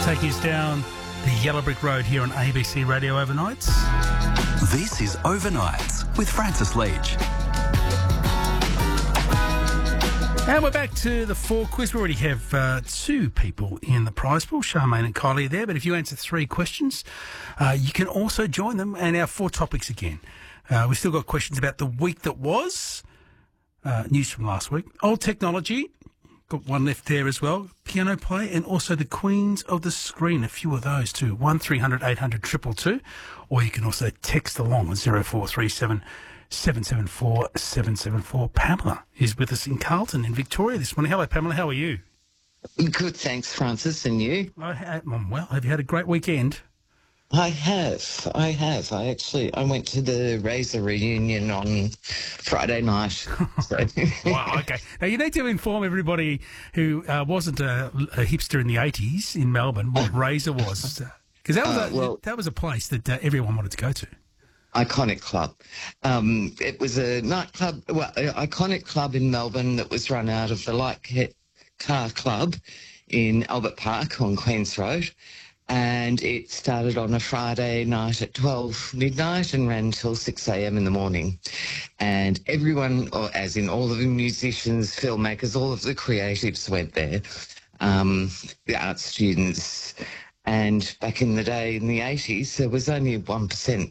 taking us down the Yellow Brick Road here on ABC Radio Overnights. This is Overnights with Francis Leach. And we're back to the 4 quiz. We already have 2 people in the prize pool. Charmaine and Kylie are there. But if you answer 3 questions, you can also join them. And our 4 topics again. We've still got questions about the week that was, news from last week, old technology, got 1 left there as well, piano play, and also the Queens of the Screen, a few of those too, 1300 800 222, or you can also text along at 0437 774 774. Pamela is with us in Carlton in Victoria this morning. Hello, Pamela. How are you? Good, thanks, Francis. And you? I'm well. Have you had a great weekend? I have. I went to the Razor reunion on Friday night. So. Wow, okay. Now, you need to inform everybody who wasn't a hipster in the 80s in Melbourne what Razor was. Because that was a place that everyone wanted to go to. Iconic Club. It was a nightclub, iconic club in Melbourne that was run out of the Light Car Club in Albert Park on Queen's Road. And it started on a Friday night at 12 midnight and ran till 6 a.m. in the morning. And everyone, or as in all of the musicians, filmmakers, all of the creatives went there, the art students. And back in the day, in the 80s, there was only 1%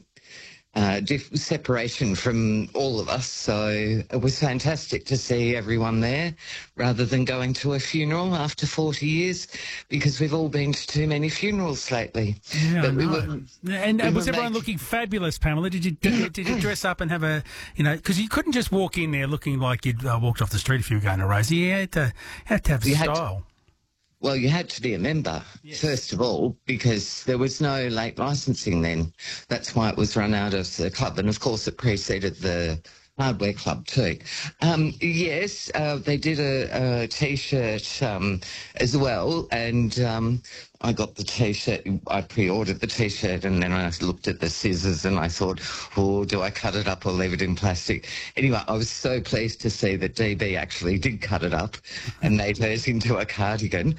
separation from all of us, so it was fantastic to see everyone there rather than going to a funeral after 40 years, because we've all been to too many funerals lately. Yeah, but was everyone looking fabulous, Pamela? Did you dress up and have a, because you couldn't just walk in there looking like you'd walked off the street if you were going to Razor. You had to have style. Well, you had to be a member, yes, first of all, because there was no late licensing then. That's why it was run out of the club. And, of course, it preceded the Hardware Club too. Yes, they did a T-shirt as well, and I got the T-shirt. I pre-ordered the T-shirt, and then I looked at the scissors and I thought, oh, do I cut it up or leave it in plastic? Anyway, I was so pleased to see that DB actually did cut it up and made hers into a cardigan.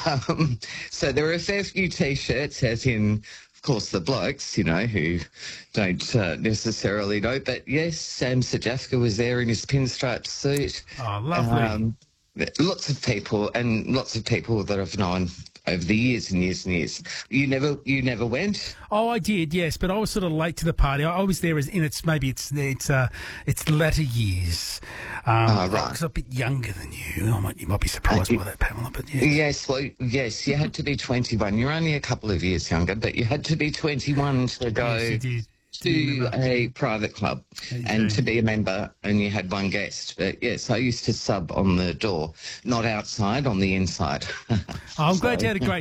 So there were a fair few T-shirts, as in, of course, the blokes, who don't necessarily know. But yes, Sam Sajafka was there in his pinstripe suit. Oh, lovely. Lots of people that I've known over the years and years and years. You never went? Oh, I did, yes, but I was sort of late to the party. I was there as in its latter years. Right. I was a bit younger than you. You might be surprised by that, Pamela, but yes. Yes, you had to be 21. You're only a couple of years younger, but you had to be 21 to go. Yes, you did. To a private club and to be a member, and you had 1 guest. But yes, I used to sub on the door, not outside, on the inside. I'm glad you had a great